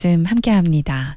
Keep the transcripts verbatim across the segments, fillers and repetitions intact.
말씀 함께합니다.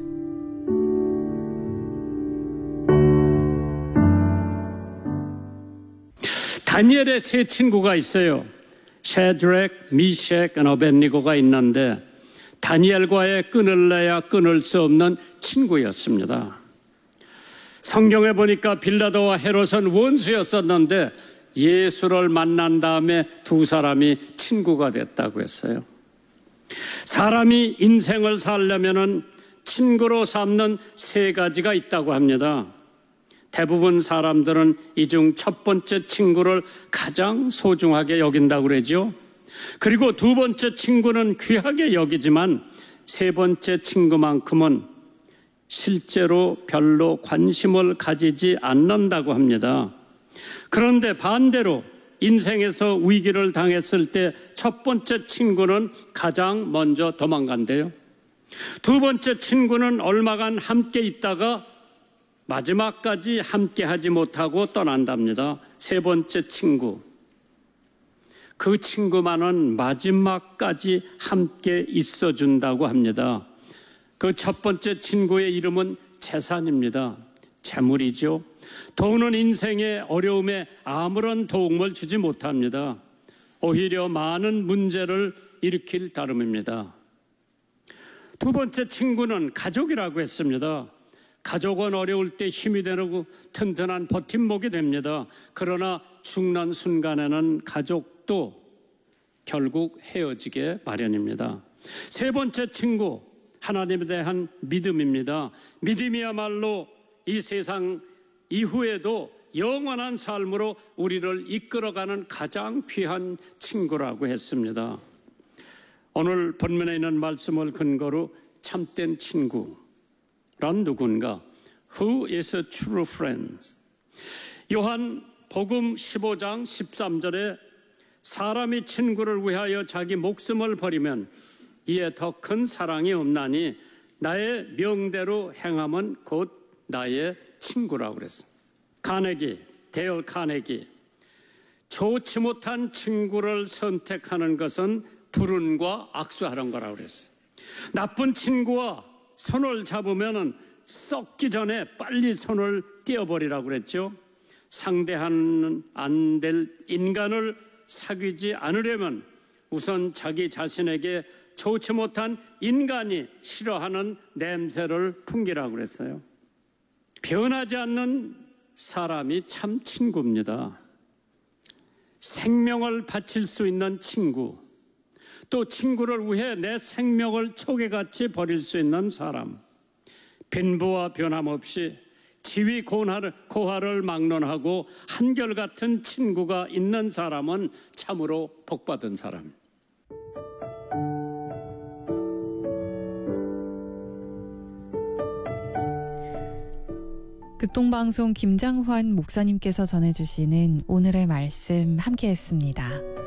다니엘의 세 친구가 있어요. 샤드락, 미색, 어벤니고가 있는데 다니엘과의 끊을래야 끊을 수 없는 친구였습니다. 성경에 보니까 빌라도와 헤롯은 원수였었는데 예수를 만난 다음에 두 사람이 친구가 됐다고 했어요. 사람이 인생을 살려면은 친구로 삼는 세 가지가 있다고 합니다. 대부분 사람들은 이 중 첫 번째 친구를 가장 소중하게 여긴다고 그러죠. 그리고 두 번째 친구는 귀하게 여기지만 세 번째 친구만큼은 실제로 별로 관심을 가지지 않는다고 합니다. 그런데 반대로 인생에서 위기를 당했을 때 첫 번째 친구는 가장 먼저 도망간대요. 두 번째 친구는 얼마간 함께 있다가 마지막까지 함께 하지 못하고 떠난답니다. 세 번째 친구, 그 친구만은 마지막까지 함께 있어준다고 합니다. 그 첫 번째 친구의 이름은 재산입니다. 재물이죠. 돈은 인생의 어려움에 아무런 도움을 주지 못합니다. 오히려 많은 문제를 일으킬 따름입니다. 두 번째 친구는 가족이라고 했습니다. 가족은 어려울 때 힘이 되고 튼튼한 버팀목이 됩니다. 그러나 죽는 순간에는 가족도 결국 헤어지게 마련입니다. 세 번째 친구, 하나님에 대한 믿음입니다. 믿음이야말로 이 세상 이후에도 영원한 삶으로 우리를 이끌어가는 가장 귀한 친구라고 했습니다. 오늘 본문에 있는 말씀을 근거로 참된 친구란 누군가? Who is a true friend? 요한 복음 십오 장 십삼 절에 사람이 친구를 위하여 자기 목숨을 버리면 이에 더 큰 사랑이 없나니 나의 명대로 행함은 곧 나의 친구라고 그랬어. 카네기, 데일 카네기, 좋지 못한 친구를 선택하는 것은 불운과 악수하는 거라고 그랬어요. 나쁜 친구와 손을 잡으면 썩기 전에 빨리 손을 떼어버리라고 그랬죠. 상대하는 안 될 인간을 사귀지 않으려면 우선 자기 자신에게 좋지 못한 인간이 싫어하는 냄새를 풍기라고 그랬어요. 변하지 않는 사람이 참 친구입니다. 생명을 바칠 수 있는 친구, 또 친구를 위해 내 생명을 초계같이 버릴 수 있는 사람, 빈부와 변함없이 지위 고하를, 고하를 막론하고 한결같은 친구가 있는 사람은 참으로 복받은 사람. 극동방송 김장환 목사님께서 전해주시는 오늘의 말씀 함께했습니다.